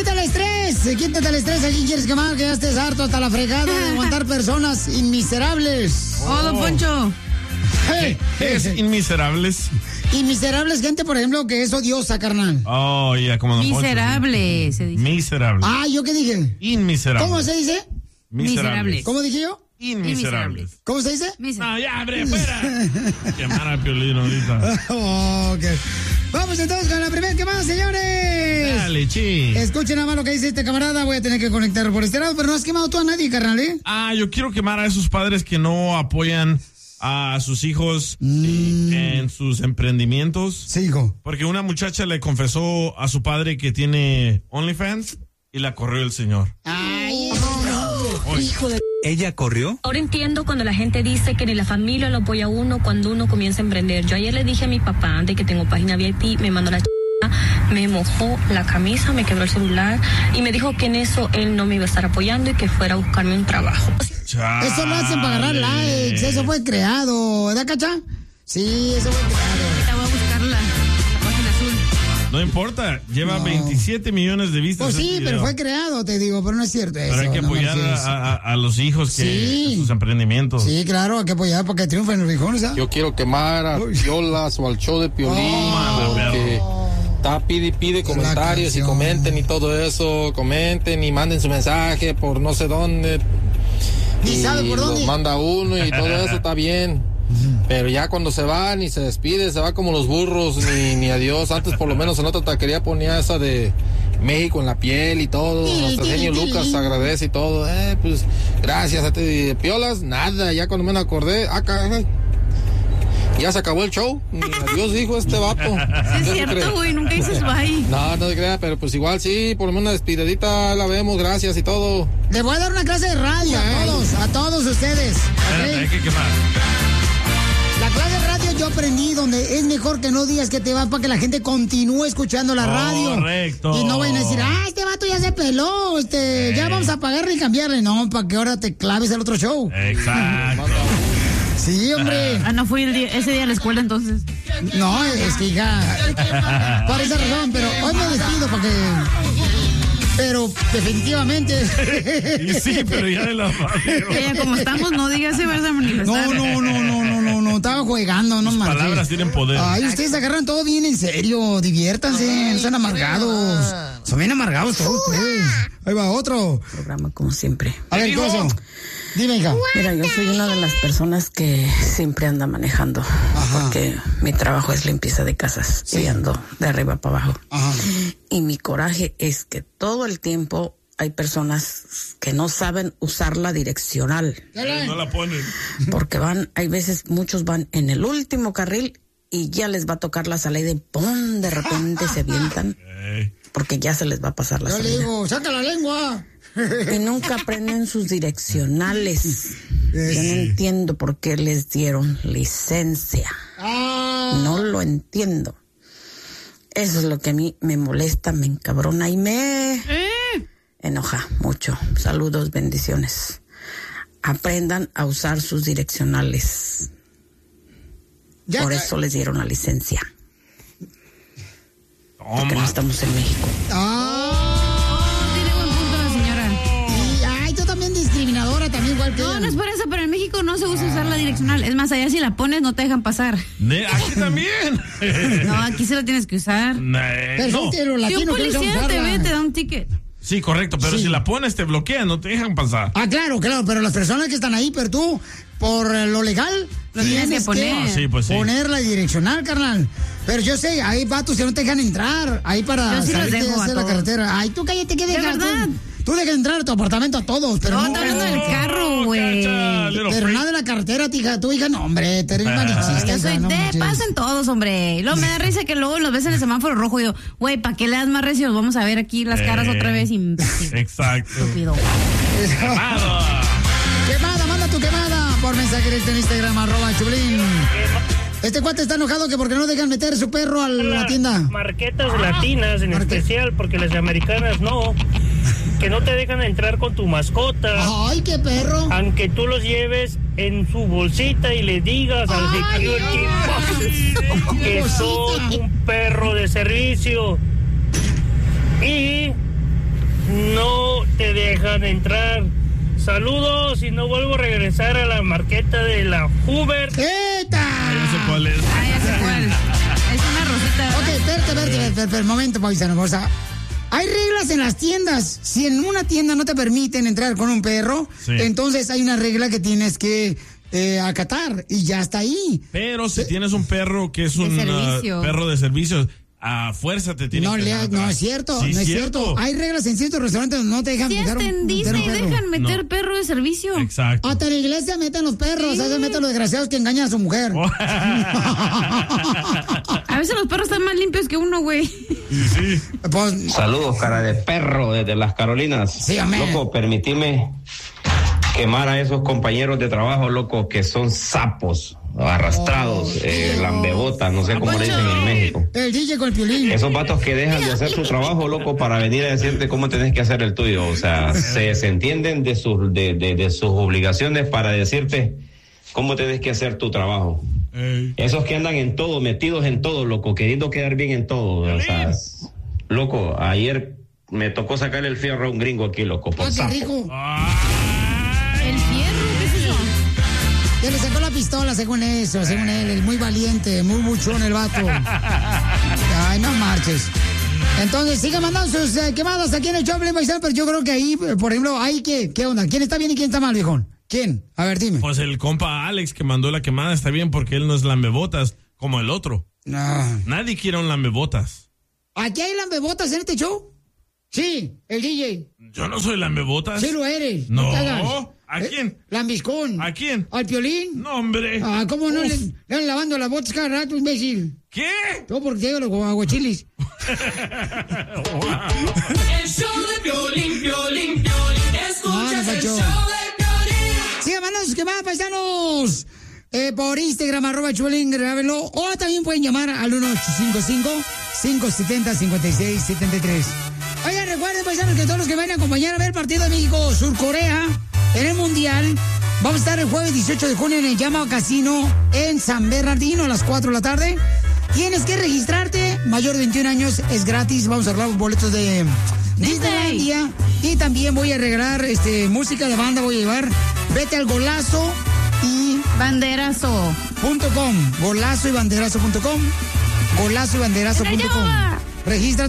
quítale el estrés. ¿A quién quieres quemar? Que ya estés harto hasta la fregada de aguantar personas inmiserables. Oh, don Poncho. ¿Qué es inmiserables? Inmiserables, gente, por ejemplo, que es odiosa, carnal. Oh, ya, como don Poncho. Miserable, se dice. Miserable. Ah, ¿yo qué dije? Inmiserable. ¿Cómo se dice? Miserables. ¿Cómo dije yo? Inmiserables. ¿Cómo se dice? No, ya, hombre, fuera. Quemar al Piolín ahorita. Ok. Vamos entonces con la primera quemada, señores. Dale, chi. Escuchen nada más lo que dice este camarada. Voy a tener que conectar por este lado, pero no has quemado tú a nadie, carnal, ¿eh? Yo quiero quemar a esos padres que no apoyan a sus hijos en sus emprendimientos. Sí, hijo. Porque una muchacha le confesó a su padre que tiene OnlyFans y la corrió el señor. Ay, hijo de... ¿Ella corrió? Ahora entiendo cuando la gente dice que ni la familia lo apoya a uno cuando uno comienza a emprender. Yo ayer le dije a mi papá, de que tengo página VIP, me mandó la me mojó la camisa, me quebró el celular y me dijo que en eso él no me iba a estar apoyando y que fuera a buscarme un trabajo. Chale. Eso lo hacen para agarrar likes, eso fue creado, ¿verdad, Cacha? Sí, eso fue creado. Ahorita voy a buscarla, la página azul. No importa, lleva 27 millones de vistas. Pues sí, pero fue creado, te digo, pero no es cierto eso. Pero hay que apoyar a los hijos que sus emprendimientos. Sí, claro, hay que apoyar para que triunfen los hijos, ¿sabes? Yo quiero quemar a Piolas o al show de Piolín, porque está pide comentarios y comenten y todo eso, comenten y manden su mensaje por no sé dónde. ¿Y sabe por dónde? Los manda uno y todo eso está bien. Pero ya cuando se va ni se despide, se va como los burros, ni adiós. Antes por lo menos en otra taquería ponía esa de México en la piel y todo. Nuestro genio Lucas agradece y todo. Pues gracias a ti. Piolas, nada, ya cuando me acordé, caray. Ya se acabó el show. Adiós, dijo este vato. Sí, es cierto, güey, nunca dices bye. No se crea, pero pues igual sí, por lo menos una despididita la vemos, gracias y todo. Le voy a dar una clase de radio a todos ustedes. ¿Okay? Hay que quemar. La clase de radio yo aprendí donde es mejor que no digas que te vas para que la gente continúe escuchando la radio. Correcto. Y no vayan a decir, este vato ya se peló, ya vamos a pagarle y cambiarle. No, para que ahora te claves el otro show. Exacto. Sí, hombre. No fui ese día a la escuela entonces. No, es que hija, por esa razón, pero hoy me despido porque... Pero definitivamente. Y sí, pero ya de la radio. Como estamos, no digas si vas a manifestar. No, estaba jugando, no manches. Palabras tienen poder. Ay, ustedes agarran todo bien en serio, diviértanse, no sean amargados. Son bien amargados todos ustedes. Ahí va otro. Programa como siempre. A ver, ¿qué pasó? Dime, hija. Mira, yo soy una de las personas que siempre anda manejando. Ajá. Porque mi trabajo es limpieza de casas. Sí. Y ando de arriba para abajo. Ajá. Y mi coraje es que todo el tiempo hay personas que no saben usar la direccional. No la ponen. Porque hay veces, muchos van en el último carril y ya les va a tocar la salida y ¡pum! De repente se avientan. Porque ya se les va a pasar la salida. Yo le digo, saca la lengua. Y nunca aprenden sus direccionales. Yo no entiendo por qué les dieron licencia. No lo entiendo. Eso es lo que a mí me molesta, me encabrona y me enoja mucho. Saludos, bendiciones. Aprendan a usar sus direccionales. Por eso les dieron la licencia. Porque no estamos en México. Tiene buen punto la señora. Y tú también discriminadora, también igual que No es por eso, pero en México no se usa usar la direccional. Es más, allá si la pones no te dejan pasar. Aquí también. No, aquí sí la tienes que usar. Pero si un policía te ve, te da un ticket. Sí, correcto, pero si la pones te bloquean, no te dejan pasar. Claro, pero las personas que están ahí, pero tú, por lo legal, lo tienes que poner. Sí, pues sí. Poner la direccional, carnal. Pero yo sé, hay vatos que no te dejan entrar, ahí para salir de la carretera. Ay, tú cállate, ¿qué dejas? ¿De verdad? Tú dejas entrar a tu apartamento a todos, pero no. Está hablando del carro, güey. Pero nada de la carretera, tija. Tú, hija, no, hombre, te eres manichista. Yo soy pasen todos, hombre. Y luego me da risa que luego los ves en el semáforo rojo y yo, güey, ¿para qué le das más recio? Vamos a ver aquí las caras otra vez. Exacto. Estúpido. Quemada, manda tu quemada por mensaje en Instagram, @Choplin. Este cuate está enojado que porque no dejan meter su perro a la tienda. Marquetas latinas en especial, porque las americanas no. Que no te dejan entrar con tu mascota. ¡Ay, qué perro! Aunque tú los lleves en su bolsita y le digas al security que son un perro de servicio. Y no te dejan entrar. Saludos y no vuelvo a regresar a la marqueta de la Hoover. ¡Eta! No sé cuál es. Ah, ya sé cuál. Es una rosita, ¿verdad? Ok, espérate, momento, paisano. O sea, hay reglas en las tiendas. Si en una tienda no te permiten entrar con un perro, sí, entonces hay una regla que tienes que acatar y ya está ahí. Pero si tienes un perro que es un perro de servicio, a fuerza te tiene que dejar. No es cierto, sí, no es cierto. Hay reglas en ciertos restaurantes donde no te dejan meter un perro. En Disney dejan meter perro de servicio. Exacto. Hasta en la iglesia meten los perros, se meten los desgraciados que engañan a su mujer. A veces los perros están más limpios que uno, güey. Sí. Pues, saludos, cara de perro, desde las Carolinas. Sí, amén. Loco, permitime quemar a esos compañeros de trabajo, loco, que son sapos, arrastrados, lambebotas, no sé cómo le dicen en México. El DJ con el Piolín. Esos vatos que dejan de hacer su trabajo, loco, para venir a decirte cómo tenés que hacer el tuyo. O sea, se entienden de sus obligaciones para decirte cómo tenés que hacer tu trabajo. Esos que andan en todo, metidos en todo, loco, queriendo quedar bien en todo. O sea, loco, ayer me tocó sacarle el fierro a un gringo aquí, loco, por sapo. ¿El fierro? ¿Qué es eso? Que le sacó la pistola, según eso, según él. Es muy valiente, muy buchón el vato. Ay, no marches. Entonces, sigan mandando sus quemadas aquí en el Choplin, paisano, pero yo creo que ahí, por ejemplo, hay ¿qué onda? ¿Quién está bien y quién está mal, viejón? ¿Quién? A ver, dime. Pues el compa Alex que mandó la quemada está bien porque él no es lambebotas como el otro. No. Nadie quiere un lambebotas. ¿Aquí hay lambebotas en este show? Sí, el DJ. Yo no soy lambebotas. Sí lo eres. No. te hagas. ¿A quién? Lambiscón. ¿A quién? ¿Al Piolín? No, hombre. Ah, ¿cómo no? Le van lavando las botas cada rato, imbécil. ¿Qué? Todo porque llevo los aguachilis. El show de Piolín, escuchas el show de Piolín. Sigan mandando sus quemadas, paisanos. Por Instagram, @Choplin, grábenlo. O también pueden llamar al 1855-570-5673. Oigan, recuerden, paisanos, que todos los que vayan a acompañar a ver el partido de México-Sur-Corea en el Mundial, vamos a estar el jueves 18 de junio en el Yamaha Casino en San Bernardino a las 4 de la tarde. Tienes que registrarte, mayor de 21 años, es gratis. Vamos a arreglar boletos de Disneylandia. Y también voy a regalar música de banda, voy a llevar. Vete al Golazo y banderazo.com. Golazo y banderazo.com. Golazo y banderazo.com. Regístrate.